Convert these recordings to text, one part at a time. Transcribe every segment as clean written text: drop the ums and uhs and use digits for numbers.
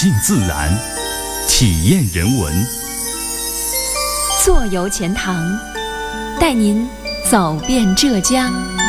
近自然，体验人文。 坐游钱塘，带您走遍浙江。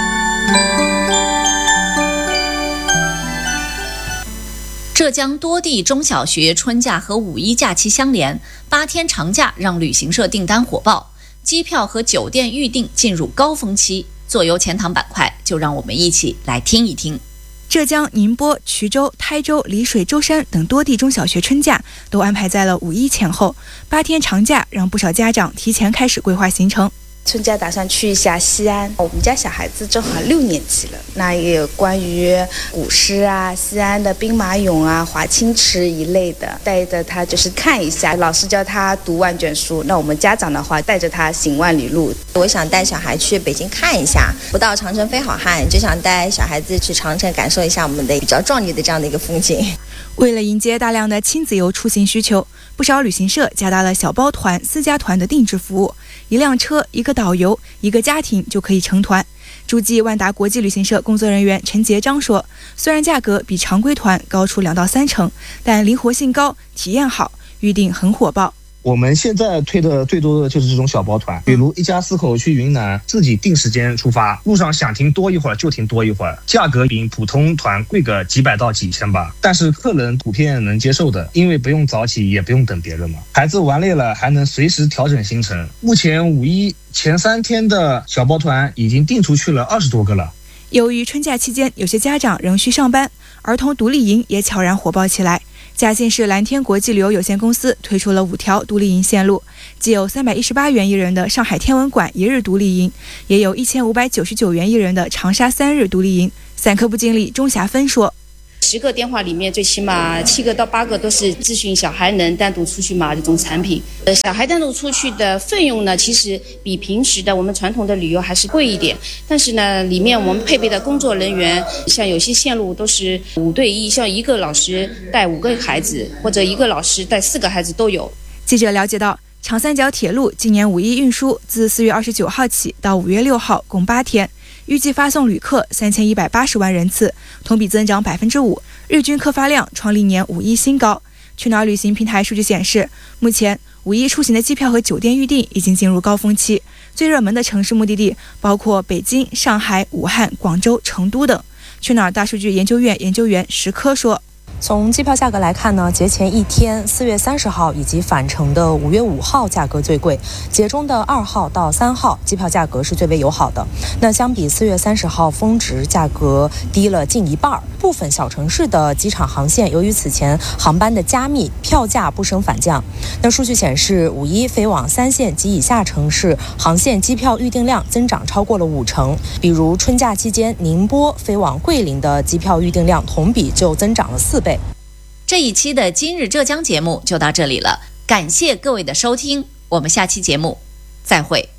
浙江多地中小学春假和五一假期相连，8天长假让旅行社订单火爆，机票和酒店预订进入高峰期。坐游钱塘板块，就让我们一起来听一听。 浙江宁波、衢州、台州、丽水、舟山等多地中小学春假都安排在了五一前后，8天长假让不少家长提前开始规划行程。 春假打算去一下西安，我们家小孩子正好6年级了，那也有关于古诗啊、西安的兵马俑啊、华清池一类的，带着他就是看一下。老师教他读万卷书，那我们家长的话带着他行万里路。 我想带小孩去北京看一下，不到长城非好汉，就想带小孩子去长城感受一下我们的比较壮丽的这样的一个风景。 为了迎接大量的亲子游出行需求，不少旅行社加大了小包团、私家团的定制服务，1辆车、1个导游、1个家庭就可以成团。诸暨万达国际旅行社工作人员陈杰章说，虽然价格比常规团高出2到3成，但灵活性高，体验好，预订很火爆。 我们现在推的最多的就是这种小包团，比如一家4口去云南，自己定时间出发，路上想停多一会儿就停多一会儿，价格比普通团贵个几百到几千吧，但是客人普遍能接受的，因为不用早起，也不用等别人嘛。孩子玩累了还能随时调整行程。目前五一前3天的小包团已经订出去了20多个了。 由于春假期间有些家长仍需上班，儿童独立营也悄然火爆起来。嘉兴市蓝天国际旅游有限公司推出了5条独立营线路，既有318元一人的上海天文馆1日独立营，也有1599元一人的长沙3日独立营。散客部经理钟霞芬说 ，10个电话里面最起码7个到8个都是咨询小孩能单独出去吗这种产品。小孩单独出去的费用呢，其实比平时的我们传统的旅游还是贵一点，但是呢，里面我们配备的工作人员，像有些线路都是5对1，像1个老师带5个孩子，或者1个老师带4个孩子都有。 记者了解到，长三角铁路今年五一运输自4月29号起到5月6号共8天，预计发送旅客3180万人次，同比增长5%，日均客发量创历年五一新高。去哪儿旅行平台数据显示，目前五一出行的机票和酒店预订已经进入高峰期，最热门的城市目的地包括北京、上海、武汉、广州、成都等。去哪儿大数据研究院研究员石科说， 从机票价格来看呢，节前1天4月30号以及返程的5月5号价格最贵，节中的2号到3号机票价格是最为友好的。那相比4月30号峰值价格低了近1半。部分小城市的机场航线由于此前航班的加密，票价不升反降。那数据显示，五一飞往3线及以下城市航线机票预订量增长超过了5成，比如春假期间宁波飞往桂林的机票预订量同比就增长了4倍。 这一期的今日浙江节目就到这里了，感谢各位的收听，我们下期节目再会。